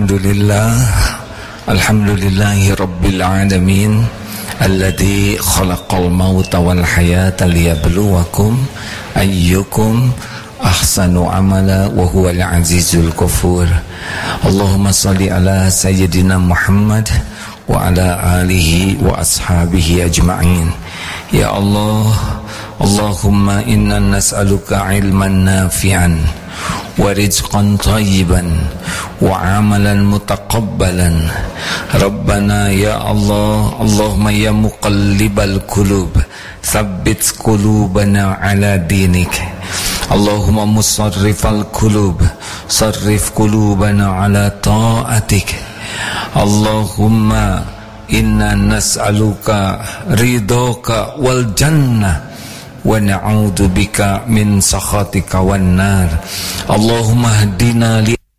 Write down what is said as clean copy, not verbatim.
Alhamdulillahi Rabbil Alamin alladzi khalaqal mauta wal hayata liyabluwakum ayyukum ahsanu amala wa huwal azizul ghafur. Allahumma salli ala sayyidina Muhammad wa ala alihi wa ashabihi ajma'in. Ya Allah, Allahumma inna nas'aluka ilman nafi'an wa rizqan tayyiban wa amalan mutaqabbalan. Rabbana ya Allah, Allahumma ya muqallibal qulub tsabbit qulubana ala dinik. Allahumma musarrifal qulub sarrif qulubana ala ta'atik. Allahumma inna nas'aluka ridhaka wal jannah wa na'udzu bika min sakhatika wan nar. Allahumma hdina li